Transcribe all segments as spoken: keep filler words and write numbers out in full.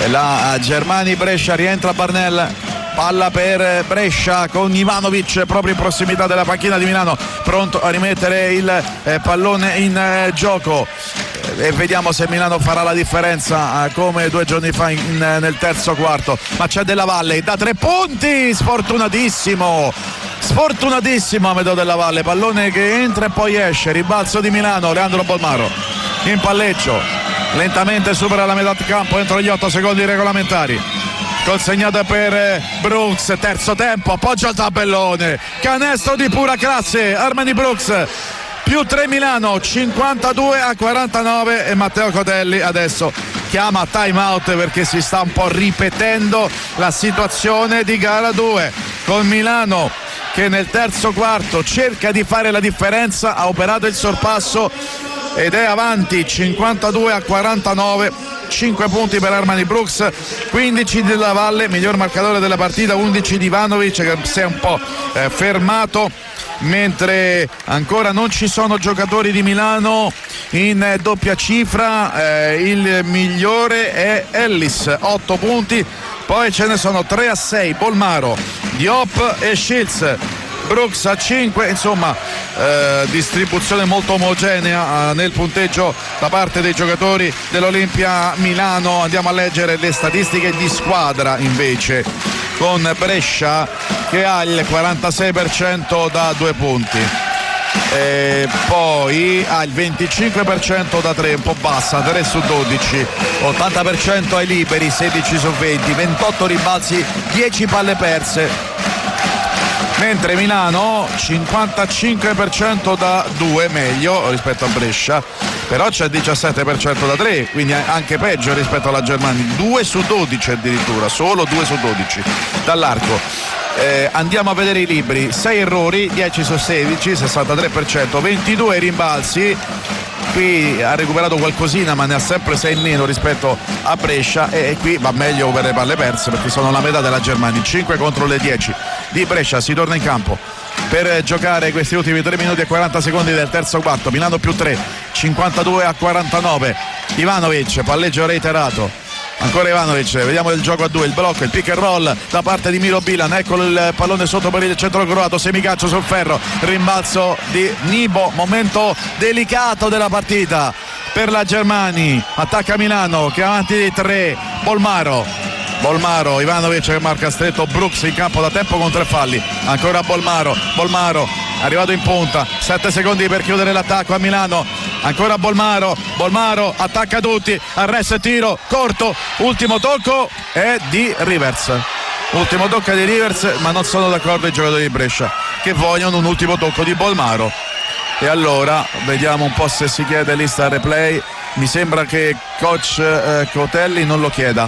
la Germani. Brescia, rientra Barnell, palla per Brescia con Ivanovic proprio in prossimità della panchina di Milano, pronto a rimettere il eh, pallone in eh, gioco, e vediamo se Milano farà la differenza eh, come due giorni fa in, in, nel terzo quarto. Ma c'è Della Valle da tre punti, sfortunatissimo sfortunatissimo Amedeo Della Valle, pallone che entra e poi esce, ribalzo di Milano. Leandro Bolmaro in palleggio, lentamente supera la metà campo entro gli otto secondi regolamentari, consegnata per Brooks, terzo tempo, appoggia al tabellone, canestro di pura classe, Armani Brooks, più tre Milano, cinquantadue a quarantanove, e Matteo Cotelli adesso chiama time out perché si sta un po' ripetendo la situazione di gara due, con Milano che nel terzo quarto cerca di fare la differenza, ha operato il sorpasso ed è avanti cinquantadue a quarantanove. cinque punti per Armani Brooks, quindici di Della Valle, miglior marcatore della partita, undici di Ivanovic che si è un po' eh, fermato, mentre ancora non ci sono giocatori di Milano in eh, doppia cifra. Eh, il migliore è Ellis, otto punti, poi ce ne sono tre a sei, Bolmaro, Diop e Shields. Brooks a cinque, insomma eh, distribuzione molto omogenea eh, nel punteggio da parte dei giocatori dell'Olimpia Milano. Andiamo a leggere le statistiche di squadra invece, con Brescia che ha il quarantasei per cento da due punti, e poi ha il venticinque per cento da tre, un po' bassa, tre su dodici, ottanta per cento ai liberi, sedici su venti, ventotto rimbalzi, dieci palle perse, mentre Milano cinquantacinque per cento da due, meglio rispetto a Brescia, però c'è diciassette per cento da tre, quindi anche peggio rispetto alla Germania, due su dodici addirittura, solo due su dodici dall'arco. Eh, andiamo a vedere i libri, sei errori, dieci su sedici, sessantatré per cento, ventidue rimbalzi, qui ha recuperato qualcosina ma ne ha sempre sei in meno rispetto a Brescia, e qui va meglio per le palle perse perché sono la metà della Germania, cinque contro le dieci di Brescia. Si torna in campo per giocare questi ultimi tre minuti e quaranta secondi del terzo quarto, Milano più tre, cinquantadue a quarantanove. Ivanovic, palleggio reiterato, ancora Ivanovic, vediamo il gioco a due, il blocco, il pick and roll da parte di Miro Bilan, eccolo il pallone sotto per il centro croato, semicaccio sul ferro, rimbalzo di Nibo, momento delicato della partita per la Germani, attacca Milano che è avanti di tre, Bolmaro Bolmaro, Ivanovic che marca stretto, Brooks in campo da tempo con tre falli, ancora Bolmaro Bolmaro arrivato in punta, sette secondi per chiudere l'attacco a Milano, ancora Bolmaro Bolmaro attacca tutti, arresto e tiro corto, ultimo tocco è di Rivers, ultimo tocco di Rivers, ma non sono d'accordo i giocatori di Brescia che vogliono un ultimo tocco di Bolmaro, e allora vediamo un po' se si chiede lista replay. Mi sembra che coach eh, Cotelli non lo chieda,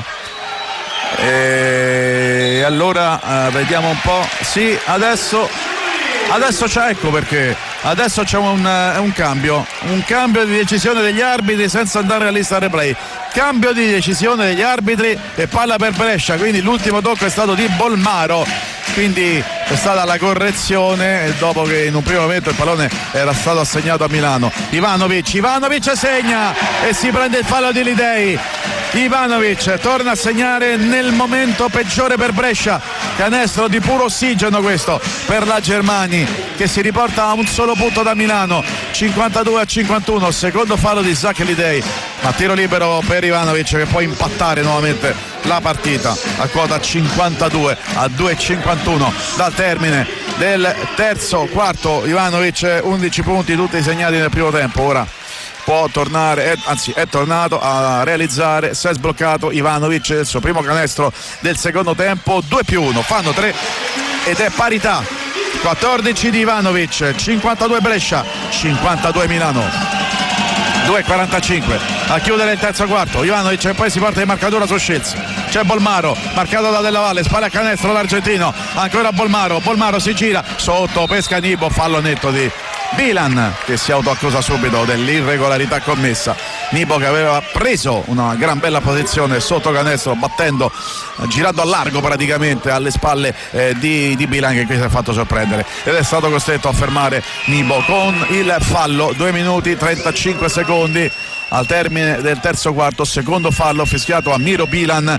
e allora eh, vediamo un po'. Sì, adesso adesso c'è, ecco perché adesso c'è un, un cambio un cambio di decisione degli arbitri senza andare alla lista replay, cambio di decisione degli arbitri e palla per Brescia, quindi l'ultimo tocco è stato di Bolmaro, quindi è stata la correzione dopo che in un primo momento il pallone era stato assegnato a Milano. Ivanovic Ivanovic segna e si prende il fallo di Lidei. Ivanovic torna a segnare nel momento peggiore per Brescia, canestro di puro ossigeno questo per la Germani che si riporta a un solo punto da Milano, cinquantadue a cinquantuno, secondo fallo di Zach Lidei, ma tiro libero per Ivanovic che può impattare nuovamente la partita a quota cinquantadue a due e cinquantuno dal termine del terzo quarto. Ivanovic undici punti tutti segnati nel primo tempo, ora può tornare, è, anzi è tornato a realizzare, si è sbloccato Ivanovic, il suo primo canestro del secondo tempo, due più uno, fanno tre ed è parità, quattordici di Ivanovic, cinquantadue Brescia, cinquantadue Milano. due e quarantacinque a chiudere il terzo quarto, Ivanovic e poi si porta in marcatura su Shields, c'è Bolmaro marcato da Della Valle, spalla a canestro l'argentino, ancora Bolmaro Bolmaro si gira sotto, pesca Nibo, fallo netto di Bilan che si autoaccusa subito dell'irregolarità commessa. Nibo che aveva preso una gran bella posizione sotto canestro battendo, girando a largo praticamente alle spalle eh, di, di Bilan che qui si è fatto sorprendere ed è stato costretto a fermare Nibo con il fallo. Due minuti trentacinque secondi al termine del terzo quarto, secondo fallo fischiato a Miro Bilan